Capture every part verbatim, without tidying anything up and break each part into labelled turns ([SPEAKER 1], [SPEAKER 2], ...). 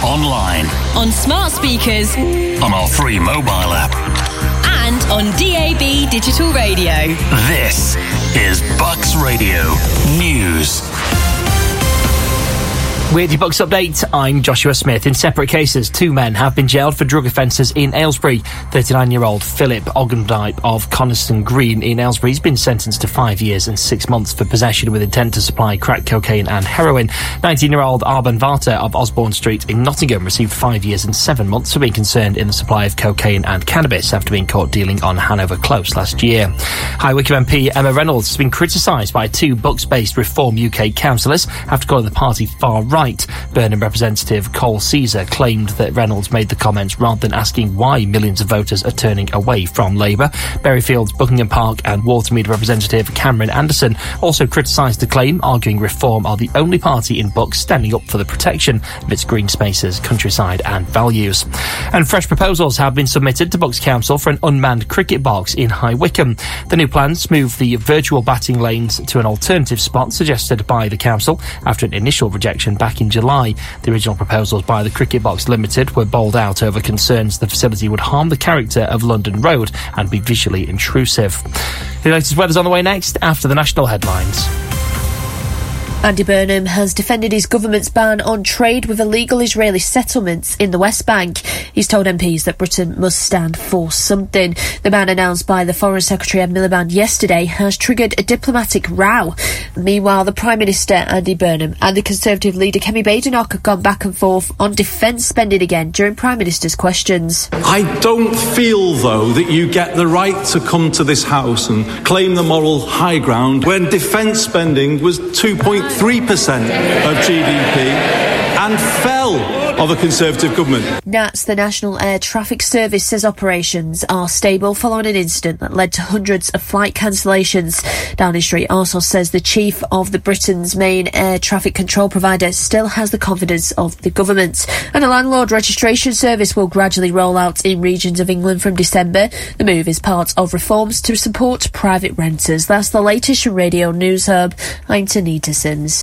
[SPEAKER 1] online,
[SPEAKER 2] on smart speakers,
[SPEAKER 1] on our free mobile app,
[SPEAKER 2] and on D A B digital radio.
[SPEAKER 1] This is Bucks Radio News.
[SPEAKER 3] With your Bucks update, I'm Joshua Smith. In separate cases, two men have been jailed for drug offences in Aylesbury. thirty-nine-year-old Philip Ogdendyke of Coniston Green in Aylesbury has been sentenced to five years and six months for possession with intent to supply crack cocaine and heroin. nineteen-year-old Arban Varta of Osborne Street in Nottingham received five years and seven months for being concerned in the supply of cocaine and cannabis after being caught dealing on Hanover Close last year. High Wycombe M P Emma Reynolds has been criticised by two Bucks-based Reform U K councillors after calling the party far right. Burnham representative Cole Caesar claimed that Reynolds made the comments rather than asking why millions of voters are turning away from Labour. Berryfield's Buckingham Park and Watermead representative Cameron Anderson also criticised the claim, arguing Reform are the only party in Bucks standing up for the protection of its green spaces, countryside and values. And fresh proposals have been submitted to Bucks Council for an unmanned cricket box in High Wycombe. The new plans move the virtual batting lanes to an alternative spot suggested by the council after an initial rejection back in July. The original proposals by the Cricket Box Limited were bowled out over concerns the facility would harm the character of London Road and be visually intrusive. The latest weather's on the way next after the national headlines.
[SPEAKER 4] Andy Burnham has defended his government's ban on trade with illegal Israeli settlements in the West Bank. He's told M Ps that Britain must stand for something. The ban announced by the Foreign Secretary Ed Miliband yesterday has triggered a diplomatic row. Meanwhile, the Prime Minister, Andy Burnham, and the Conservative leader, Kemi Badenoch, have gone back and forth on defence spending again during Prime Minister's questions.
[SPEAKER 5] I don't feel, though, that you get the right to come to this House and claim the moral high ground when defence spending was two point three percent of G D P and fell of a Conservative government. NATS, the National Air Traffic Service, says operations are stable following an incident that led to hundreds of flight cancellations. Downing Street also says the chief of the Britain's main air traffic control provider still has the confidence of the government. And a landlord registration service will gradually roll out in regions of England from December. The move is part of reforms to support private renters. That's the latest from Radio News Hub. I'm Tanita Sims.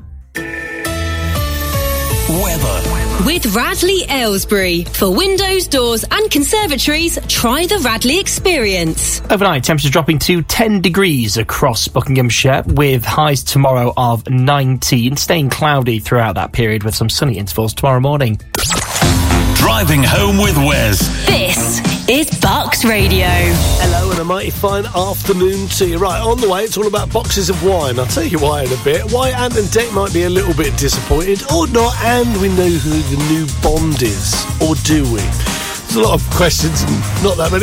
[SPEAKER 1] Weather.
[SPEAKER 2] With Radley Aylesbury. For windows, doors and conservatories, try the Radley experience.
[SPEAKER 3] Overnight, temperatures dropping to ten degrees across Buckinghamshire, with highs tomorrow of nineteen, staying cloudy throughout that period with some sunny intervals tomorrow morning.
[SPEAKER 1] Driving home with Wes.
[SPEAKER 2] This is Bucks Radio.
[SPEAKER 6] Hello and a mighty fine afternoon to you. Right, on the way, it's all about boxes of wine. I'll tell you why in a bit. Why Ant and Dec might be a little bit disappointed or not, and we know who the new Bond is. Or do we? There's a lot of questions and not that many